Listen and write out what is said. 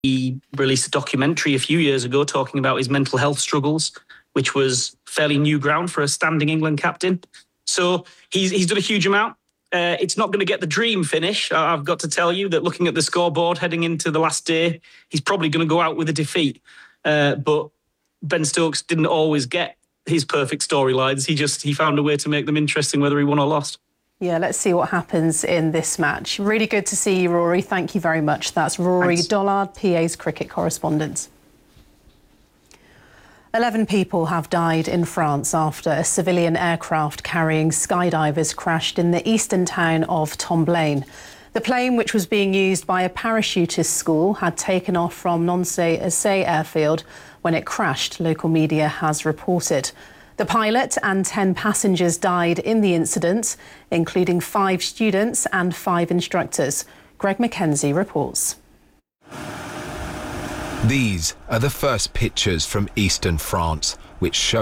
He released a documentary a few years ago talking about his mental health struggles, which was fairly new ground for a standing England captain. So he's done a huge amount. It's not going to get the dream finish. I've got to tell you that looking at the scoreboard heading into the last day, he's probably going to go out with a defeat. But Ben Stokes didn't always get his perfect storylines. He found a way to make them interesting, whether he won or lost. Yeah, let's see what happens in this match. Really good to see you, Rory. Thank you very much. That's Rory Dollard, PA's cricket correspondent. 11 people have died in France after a civilian aircraft carrying skydivers crashed in the eastern town of Tomblaine. The plane, which was being used by a parachutist school, had taken off from Nancy-Assay airfield when it crashed, local media has reported. The pilot and 10 passengers died in the incident, including 5 students and 5 instructors. Greg Mackenzie reports. These are the first pictures from eastern France, which show